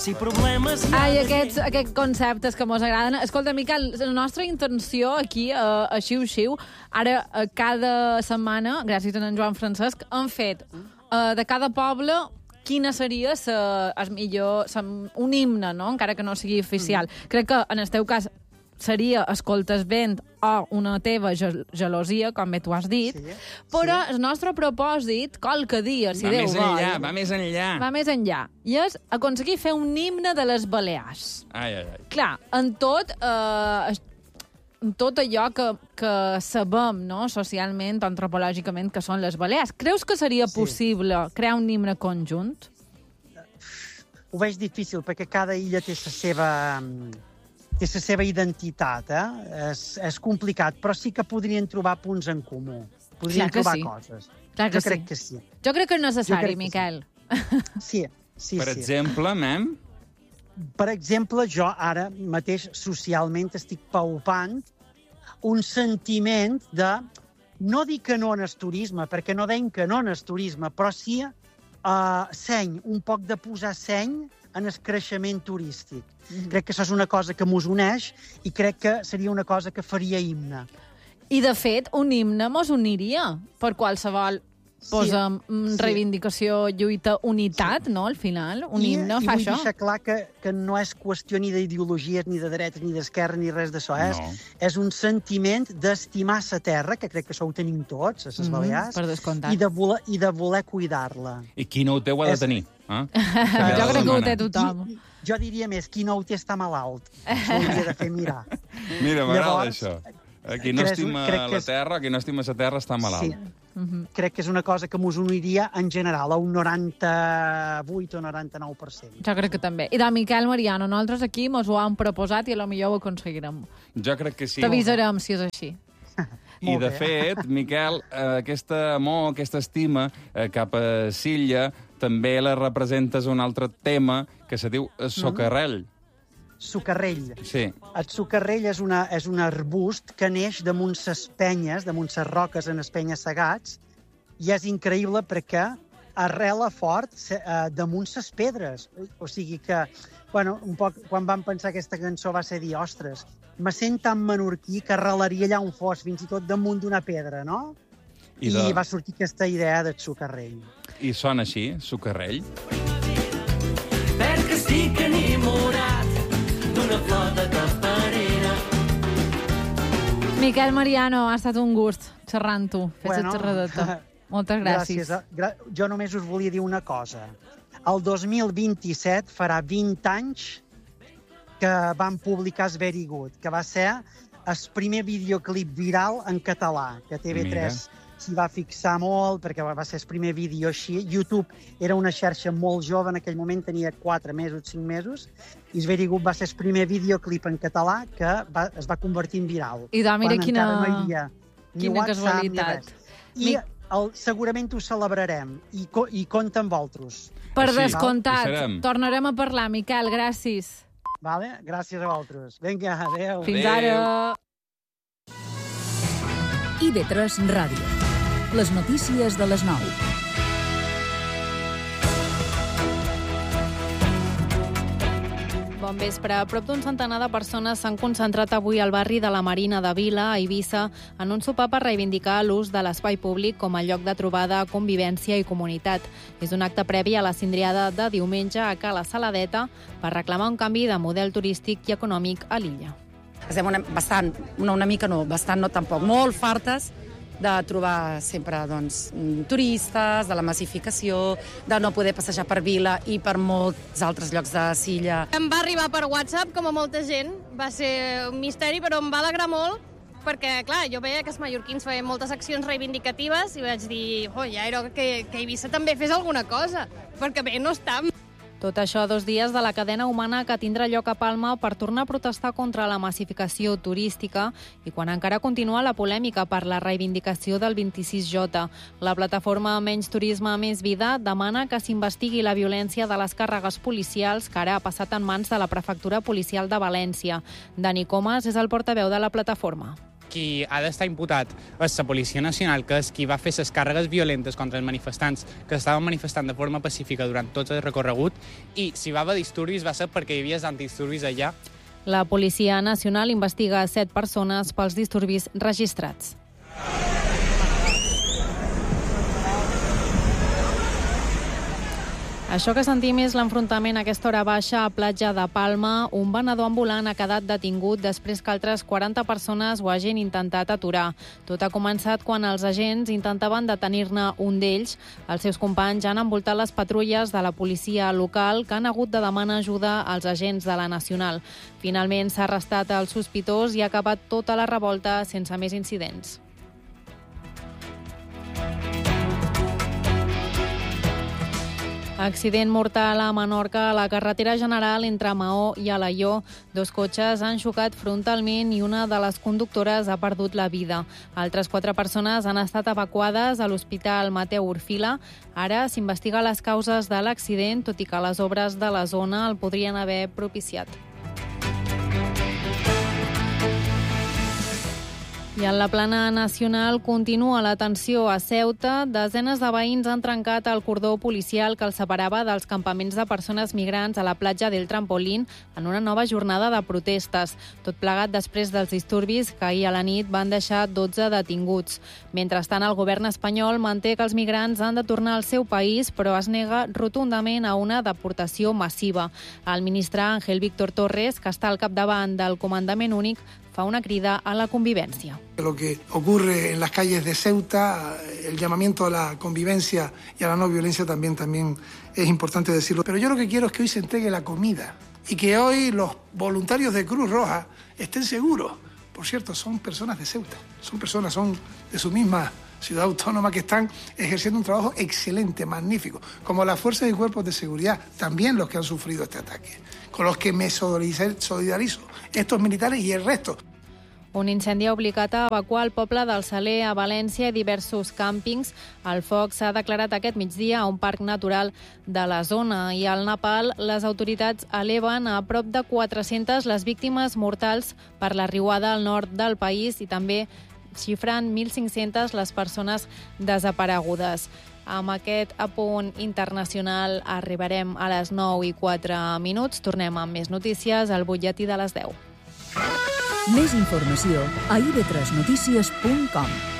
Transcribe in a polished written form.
Si problemes... Ai, aquests conceptes que mos agraden. Escolta, Miquel, la nostra intenció aquí, a Xiu-Xiu, ara cada setmana, gràcies a en Joan Francesc, hem fet de cada poble quina seria el millor, un himne, no? Encara que no sigui oficial. Crec que en el teu cas seria Escoltes vent o una teva gelosia, com bé tu has dit, però el nostre propòsit, qualque dia, si Déu vol... Va més enllà. Va més enllà. I és aconseguir fer un himne de les Balears. Ai. Clar, en tot allò que sabem, no?, socialment, antropològicament, que són les Balears. Creus que seria possible crear un himne conjunt? Ho veig difícil, perquè cada illa té la seva identitat, És complicat, però sí que podrien trobar punts en comú. Podrien trobar coses. Jo crec que sí. Jo crec que és necessari, Miquel. Sí. Per exemple, Mem? Per exemple, jo ara mateix socialment estic palpant un sentiment de no dir que no en el turisme, perquè no deim que no en el turisme, però sí seny, un poc de posar seny en el creixement turístic. Crec que això és una cosa que mos uneix i crec que seria una cosa que faria himne. I, de fet, un himne mos uniria per qualsevol reivindicació, lluita, unitat, no?, al final. Un himne fa això. I vull deixar clar que no és qüestió ni d'ideologies, ni de dretes, ni d'esquerra, ni res d'això. És un sentiment d'estimar la terra, que crec que això ho tenim tots, a les Balears, per descomptat. I de voler cuidar-la. I qui no ho té ho ha de tenir. Jo crec que ho té tothom. Jo diria més, qui no ho té està malalt. Això ho hauria de fer mirar. Mira, m'agrada això. Qui no estima la terra, qui no estima la terra està malalt. Sí. Crec que és una cosa que mos uniria en general a un 98 o 99%. Jo crec que també. I de Miquel Mariano, nosaltres aquí mos ho hem proposat i potser ho aconseguirem. Jo crec que sí. T'avisarem si és així. I, de fet, Miquel, aquesta amor, aquesta estima cap a Silla, també la representes un altre tema que se diu socarrel. Socarrell. Sí. El socarrell és un arbust que neix damunt ses penyes, damunt ses roques en els penya-segats, i és increïble perquè arrela fort damunt ses pedres. O sigui que, un poc, quan vam pensar aquesta cançó va ser dir, ostres, me sent tan menorquí que arrelaria allà on fos, fins i tot damunt d'una pedra, no? I va sortir aquesta idea del socarrell. I sona així, socarrell? Perquè estic enamorat d'una flor de campanera. Miquel Mariano, ha estat un gust xerrar amb tu, fes el xerradeta. Moltes gràcies. Jo només us volia dir una cosa. El 2027 farà 20 anys que van publicar Very Good, que va ser el primer videoclip viral en català, que TV3 s'hi va fixar molt, perquè va ser el primer vídeo així. YouTube era una xarxa molt jove, en aquell moment tenia 4 mesos, 5 mesos, i Very Good va ser el primer videoclip en català que es va convertir en viral. I mira quina casualitat. I segurament ho celebrarem, i compta amb vosaltres. Per descomptat. Tornarem a parlar, Miquel, gràcies. Vale? Gràcies a vosaltres. Vinga, adéu. Fins ara. IB3 Ràdio. Les notícies de les 9. Bon vespre. Prop d'un centenar de persones s'han concentrat avui al barri de la Marina de Vila, a Eivissa, en un sopar per reivindicar l'ús de l'espai públic com a lloc de trobada, convivència i comunitat. És un acte previ a la cindriada de diumenge a Cala Saladeta per reclamar un canvi de model turístic i econòmic a l'illa. Estem bastant no tampoc, molt fartes de trobar sempre turistes, de la massificació, de no poder passejar per Vila i per molts altres llocs de Silla. Em va arribar per WhatsApp, com a molta gent. Va ser un misteri, però em va alegrar molt, perquè, clar, jo veia que els mallorquins feien moltes accions reivindicatives i vaig dir, ja era que Eivissa també fes alguna cosa, perquè bé no estam. Tot això a 2 dies de la cadena humana que tindrà lloc a Palma per tornar a protestar contra la massificació turística i quan encara continua la polèmica per la reivindicació del 26J. La plataforma Menys Turisme, Més Vida demana que s'investigui la violència de les càrregues policials que ara ha passat en mans de la Prefectura Policial de València. Dani Comas és el portaveu de la plataforma. qui ha d'estar imputat és la Policia Nacional, que és qui va fer les càrregues violentes contra els manifestants que estaven manifestant de forma pacífica durant tot el recorregut, i si va haver disturbis va ser perquè hi havia antidisturbis allà. La Policia Nacional investiga 7 persones pels disturbis registrats. Això que sentim és l'enfrontament a aquesta hora baixa a Platja de Palma. Un venedor ambulant ha quedat detingut després que altres 40 persones ho hagin intentat aturar. Tot ha començat quan els agents intentaven detenir-ne un d'ells. Els seus companys han envoltat les patrulles de la policia local, que han hagut de demanar ajuda als agents de la Nacional. Finalment s'ha arrestat el sospitós i ha acabat tota la revolta sense més incidents. Accident mortal a Menorca a la carretera general entre Maó i Alaior. 2 cotxes han xocat frontalment i una de les conductores ha perdut la vida. Altres 4 persones han estat evacuades a l'Hospital Mateu Orfila. Ara s'investiga les causes de l'accident, tot i que les obres de la zona el podrien haver propiciat. I en la plana nacional continua la tensió a Ceuta. Desenes de veïns han trencat el cordó policial que els separava dels campaments de persones migrants a la platja del Trampolín en una nova jornada de protestes. Tot plegat després dels disturbis que ahir a la nit van deixar 12 detinguts. Mentrestant, el govern espanyol manté que els migrants han de tornar al seu país, però es nega rotundament a una deportació massiva. El ministre Ángel Víctor Torres, que està al capdavant del comandament únic, fa una crida a la convivencia. Lo que ocurre en las calles de Ceuta, el llamamiento a la convivencia y a la no violencia también es importante decirlo. Pero yo lo que quiero es que hoy se entregue la comida y que hoy los voluntarios de Cruz Roja estén seguros. Por cierto, son personas de Ceuta, son de su misma ciudad autónoma que están ejerciendo un trabajo excelente, magnífico, como las fuerzas y cuerpos de seguridad, también los que han sufrido este ataque, con los que me solidarizo, estos militares y el resto. Un incendi ha obligat a evacuar el poble del Saler a València i diversos càmpings. El foc s'ha declarat aquest migdia a un parc natural de la zona i al Nepal les autoritats eleven a prop de 400 les víctimes mortals per la riuada al nord del país i també xifren 1.500 les persones desaparegudes. Amb aquest apunt internacional arribarem a les 9:04. Tornem amb més notícies al butlletí de les 10. Més informació a ib3notícies.com.